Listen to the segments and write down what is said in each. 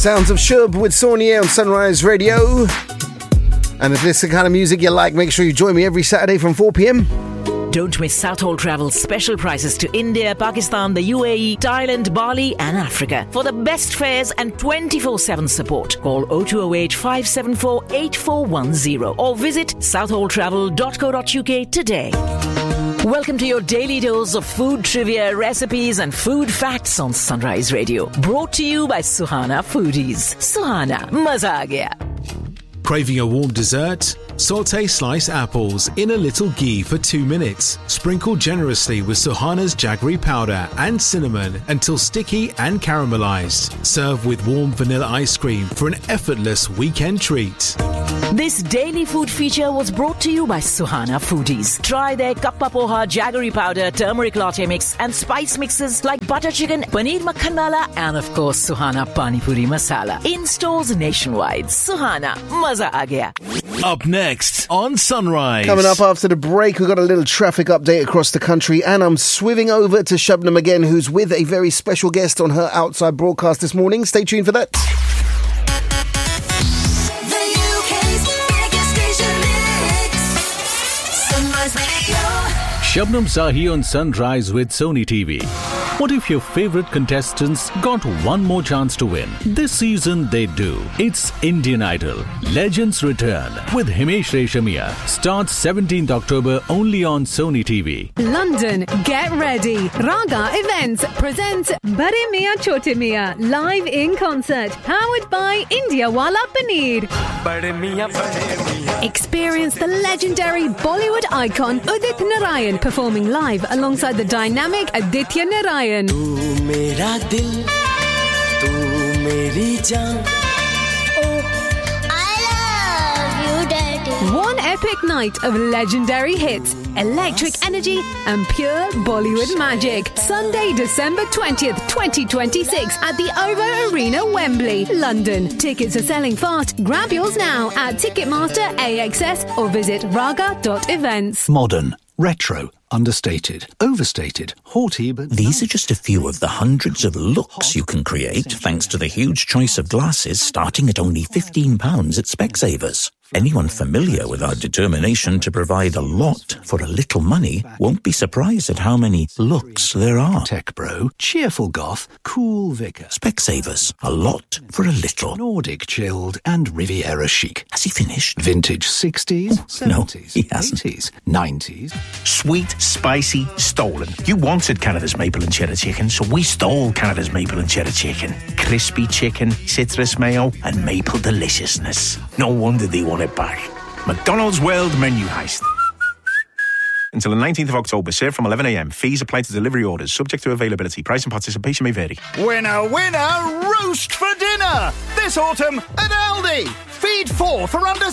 Sounds of Shub with Saunier on Sunrise Radio. And if this is the kind of music you like, make sure you join me every Saturday from 4 p.m. Don't miss Southall Travel's special prices to India, Pakistan, the UAE, Thailand, Bali and Africa. For the best fares and 24/7 support, call 0208 574 8410 or visit southalltravel.co.uk today. Welcome to your daily dose of food trivia, recipes and food facts on Sunrise Radio. Brought to you by Suhana Foodies. Suhana, maza aa gaya. Craving a warm dessert? Saute sliced apples in a little ghee for 2 minutes. Sprinkle generously with Suhana's jaggery powder and cinnamon until sticky and caramelized. Serve with warm vanilla ice cream for an effortless weekend treat. This daily food feature was brought to you by Suhana Foodies. Try their kappa poha, jaggery powder, turmeric latte mix and spice mixes like butter chicken, paneer makhan wala and of course Suhana Pani Puri Masala. In stores nationwide. Suhana, maza aa gaya. Up next on Sunrise. Coming up after the break, we've got a little traffic update across the country, and I'm swiving over to Shabnam again, who's with a very special guest on her outside broadcast this morning. Stay tuned for that. Shabnam Sahi on Sunrise with Sony TV. What if your favorite contestants got one more chance to win? This season they do. It's Indian Idol. Legends Return with Himesh Reshamia. Starts 17th October only on Sony TV. London, get ready. Raga Events presents Bade Miyan Chote Miyan live in concert. Powered by India Wala Paneer. Experience the legendary Bollywood icon Udit Narayan performing live alongside the dynamic Aditya Narayan. तू मेरा दिल तू मेरी जान I love you, Daddy. One epic night of legendary hits, electric energy and pure Bollywood magic. Sunday, December 20th, 2026 at the OVO Arena, Wembley, London. Tickets are selling fast. Grab yours now at Ticketmaster, AXS or visit raga.events. Modern, retro, understated, overstated, haughty, but... These are just a few of the hundreds of looks you can create thanks to the huge choice of glasses starting at only £15 at Specsavers. Anyone familiar with our determination to provide a lot for a little money won't be surprised at how many looks there are. Tech bro, cheerful goth, cool vicar. Specsavers, a lot for a little. Nordic chilled and Riviera chic. Has he finished? Vintage 60s, 70s, no, he hasn't. 80s, 90s. Sweet, spicy, stolen. You wanted Canada's maple and cheddar chicken, so we stole Canada's maple and cheddar chicken. Crispy chicken, citrus mayo, and maple deliciousness. No wonder they want it back. McDonald's World Menu Heist. Until the 19th of October, served from 11 a.m. Fees apply to delivery orders, subject to availability. Price and participation may vary. Winner, winner, roast for dinner! This autumn at Aldi. Feed 4 for under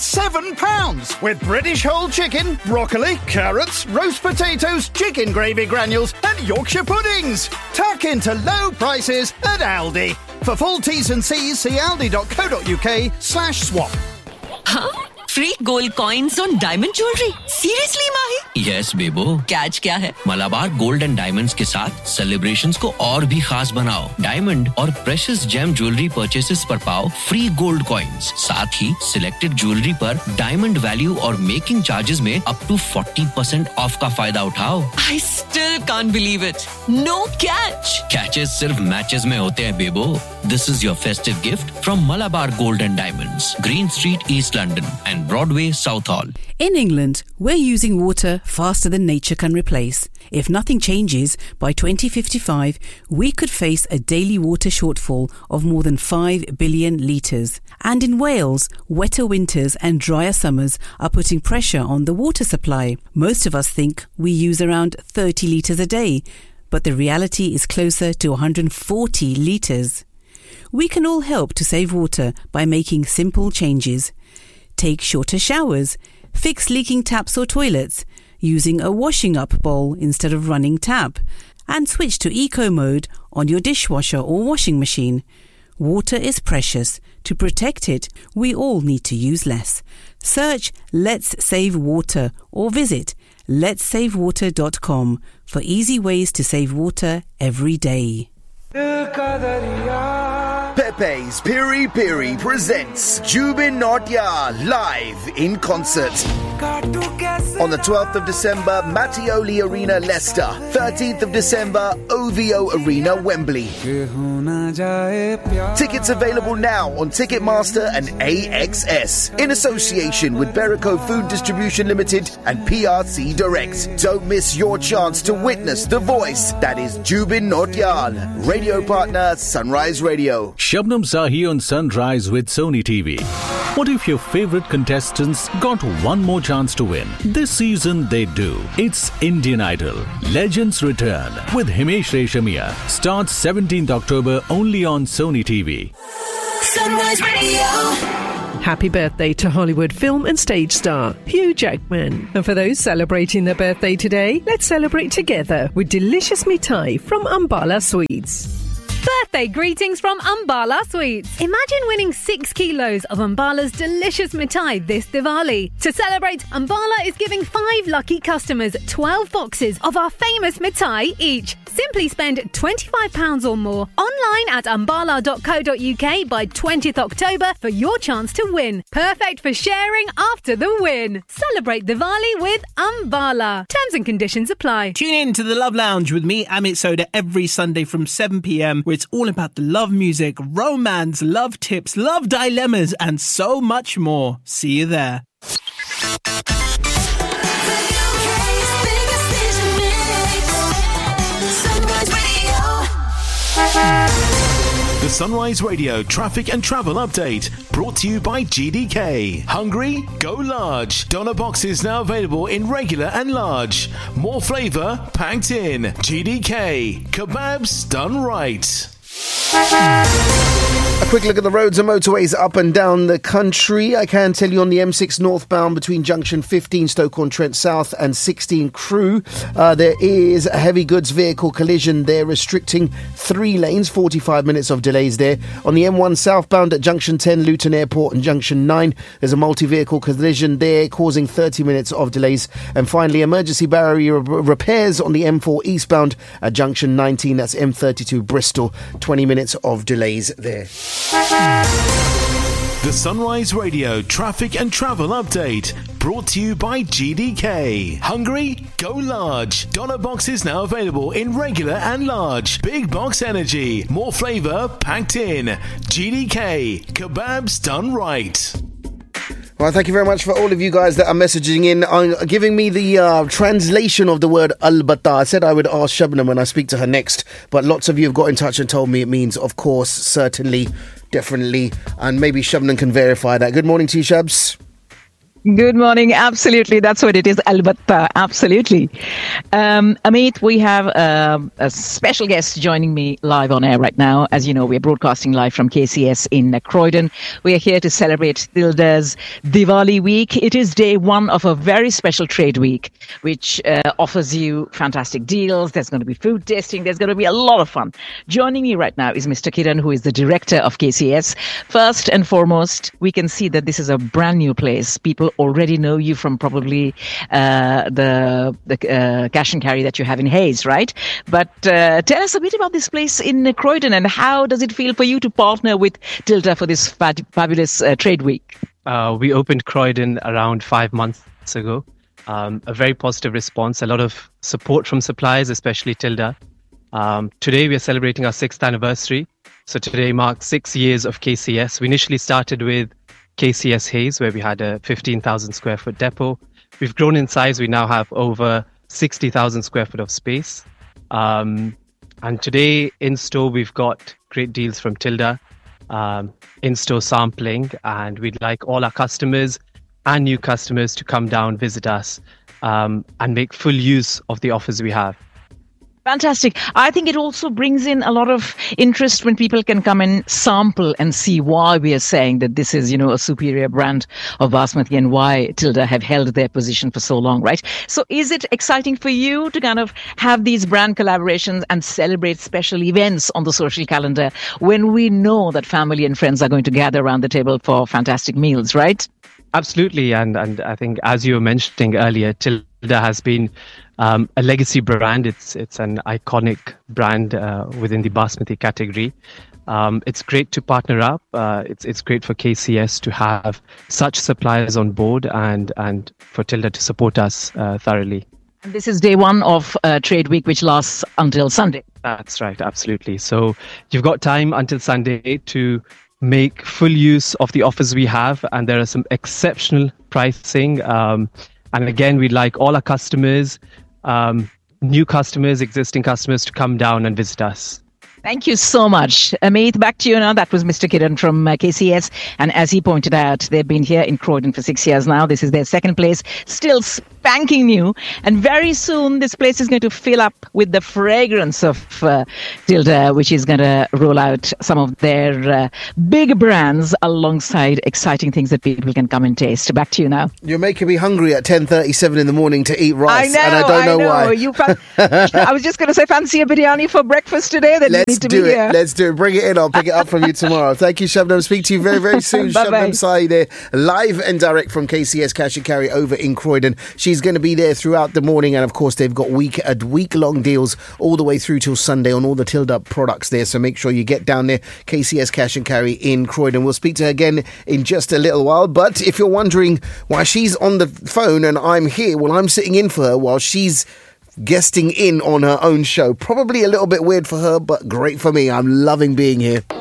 £7 with British whole chicken, broccoli, carrots, roast potatoes, chicken gravy granules and Yorkshire puddings. Tuck into low prices at Aldi. For full T's and C's, see aldi.co.uk/swap. Huh? Free gold coins on diamond jewelry. Seriously, Mahi? Yes, Bebo. Catch क्या है? Malabar Gold and Diamonds के साथ celebrations को और भी खास बनाओ. Diamond और precious gem jewelry purchases पर पाओ free gold coins. साथ ही selected jewelry पर diamond value और making charges में up to 40% off का फायदा उठाओ. I still can't believe it. No catch. Catches सिर्फ matches में होते हैं, बेबो. This is your festive gift from Malabar Gold and Diamonds, Green Street, East London, and Broadway, Southall. In England, we're using water faster than nature can replace. If nothing changes, by 2055, we could face a daily water shortfall of more than 5 billion litres. And in Wales, wetter winters and drier summers are putting pressure on the water supply. Most of us think we use around 30 litres a day, but the reality is closer to 140 litres. We can all help to save water by making simple changes. Take shorter showers, fix leaking taps or toilets, using a washing up bowl instead of running tap, and switch to eco mode on your dishwasher or washing machine. Water is precious. To protect it, we all need to use less. Search Let's Save Water or visit letssavewater.com for easy ways to save water every day. Pepe's Piri Piri presents Jubin Nautiyal live in concert. On the 12th of December, Mattioli Arena, Leicester. 13th of December, OVO Arena, Wembley. Tickets available now on Ticketmaster and AXS in association with Berico Food Distribution Limited and PRC Direct. Don't miss your chance to witness the voice that is Jubin Nautiyal. Radio partner Sunrise Radio. Shabnam Zahi on Sunrise with Sony TV. What if your favorite contestants got one more chance to win? This season they do. It's Indian Idol. Legends Return with Himesh Reshamia. Starts 17th October only on Sony TV. Sunrise Radio. Happy birthday to Hollywood film and stage star Hugh Jackman. And for those celebrating their birthday today, let's celebrate together with delicious mithai from Ambala Sweets. Birthday greetings from Ambala Sweets. Imagine winning 6 kilos of Ambala's delicious mithai this Diwali. To celebrate, Ambala is giving 5 lucky customers 12 boxes of our famous mithai each. Simply spend £25 or more online at ambala.co.uk by 20th October for your chance to win. Perfect for sharing after the win. Celebrate Diwali with Ambala. Terms and conditions apply. Tune in to the Love Lounge with me, Amit Soda, every Sunday from 7 p.m, where it's all about the love music, romance, love tips, love dilemmas, and so much more. See you there. The Sunrise Radio traffic and travel update brought to you by GDK. Hungry? Go large. Doner boxes now available in regular and large. More flavour packed in. GDK. Kebabs done right. A quick look at the roads and motorways up and down the country. I can tell you on the M6 northbound between junction 15 Stoke-on-Trent South and 16 Crewe, there is a heavy goods vehicle collision there restricting 3 lanes, 45 minutes of delays there. On the M1 southbound at junction 10 Luton Airport and junction 9, there's a multi-vehicle collision there causing 30 minutes of delays. And finally, emergency barrier repairs on the M4 eastbound at junction 19, that's M32 Bristol, 20 minutes of delays there. The Sunrise Radio traffic and travel update brought to you by GDK. Hungry? Go large. Doner boxes now available in regular and large. Big box energy. More flavour packed in. GDK. Kebabs done right. Well, thank you very much for all of you guys that are messaging in, giving me the translation of the word albata. I said I would ask Shabnam when I speak to her next, but lots of you have got in touch and told me it means, of course, certainly, definitely, and maybe Shabnam can verify that. Good morning to you, Shabs. Good morning. Absolutely. That's what it is. Albatta. Absolutely. Amit, we have a special guest joining me live on air right now. As you know, we're broadcasting live from KCS in Croydon. We are here to celebrate Tilda's Diwali week. It is day 1 of a very special trade week, which offers you fantastic deals. There's going to be food tasting. There's going to be a lot of fun. Joining me right now is Mr. Kiran, who is the director of KCS. First and foremost, we can see that this is a brand new place. People already know you from probably the cash and carry that you have in Hayes, right? But tell us a bit about this place in Croydon and how does it feel for you to partner with Tilda for this fabulous trade week? We opened Croydon around 5 months ago. A very positive response, a lot of support from suppliers, especially Tilda. Today we are celebrating our 6th anniversary. So today marks 6 years of KCS. We initially started with KCS Hayes, where we had a 15,000 square foot depot. We've grown in size. We now have over 60,000 square foot of space. And today in store, we've got great deals from Tilda, in-store sampling. And we'd like all our customers and new customers to come down, visit us, and make full use of the offers we have. Fantastic. I think it also brings in a lot of interest when people can come and sample and see why we are saying that this is, a superior brand of Basmati and why Tilda have held their position for so long, right? So is it exciting for you to kind of have these brand collaborations and celebrate special events on the social calendar when we know that family and friends are going to gather around the table for fantastic meals, right? Absolutely. And I think, as you were mentioning earlier, Tilda has been a legacy brand. It's an iconic brand within the Basmati category. It's great to partner up. It's great for KCS to have such suppliers on board and for Tilda to support us thoroughly. And this is day one of Trade Week, which lasts until Sunday. That's right, absolutely. So you've got time until Sunday to make full use of the offers we have, and there are some exceptional pricing. And again, we'd like all our customers, new customers, existing customers, to come down and visit us. Thank you so much. Amit, back to you now. That was Mr. Kiran from KCS. And as he pointed out, they've been here in Croydon for 6 years now. This is their second place, still spanking new. And very soon, this place is going to fill up with the fragrance of Tilda, which is going to roll out some of their big brands alongside exciting things that people can come and taste. Back to you now. You're making me hungry at 10:37 in the morning to eat rice. And I don't know why. I was just going to say, fancy a biryani for breakfast today? Then Let's do it. Let's do it. Bring it in. I'll pick it up from you tomorrow. Thank you, Shabnam. Speak to you very, very soon. Shabnam Sai there, live and direct from KCS Cash and Carry over in Croydon. She's going to be there throughout the morning, and of course they've got week-long deals all the way through till Sunday on all the Tilda products there. So make sure you get down there. KCS Cash and Carry in Croydon. We'll speak to her again in just a little while. But if you're wondering why she's on the phone and I'm here, well, I'm sitting in for her while she's guesting in on her own show. Probably a little bit weird for her, but great for me. I'm loving being here.